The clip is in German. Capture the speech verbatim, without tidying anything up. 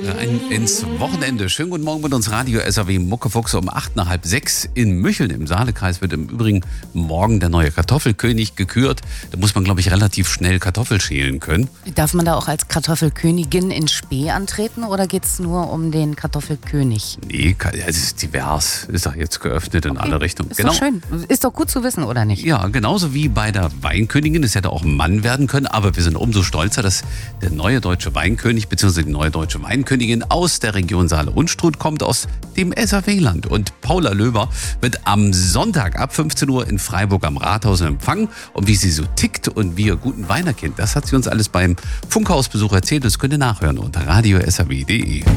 Rein ins Wochenende. Schönen guten Morgen mit uns Radio S A W Muckefuchs um acht nach halb sechs in Mücheln im Saalekreis wird im Übrigen morgen der neue Kartoffelkönig gekürt. Da muss man, glaube ich, relativ schnell Kartoffel schälen können. Darf man da auch als Kartoffelkönigin in Spee antreten oder geht es nur um den Kartoffelkönig? Nee, es ist divers. Ist doch jetzt geöffnet in Okay. alle Richtungen. Ist Genau. doch schön. Ist doch gut zu wissen, oder nicht? Ja, genauso wie bei der Weinkönigin. Es hätte auch ein Mann werden können, aber wir sind umso stolzer, dass der neue deutsche Weinkönig bzw. die neue deutsche Weinkönigin aus der Region Saale-Unstrut kommt, aus dem S A W-Land. Und Paula Löber wird am Sonntag ab fünfzehn Uhr in Freiburg am Rathaus empfangen. Und wie sie so tickt und wie ihr guten Wein erkennt, das hat sie uns alles beim Funkhausbesuch erzählt. Das könnt ihr nachhören unter radio s a w punkt d e.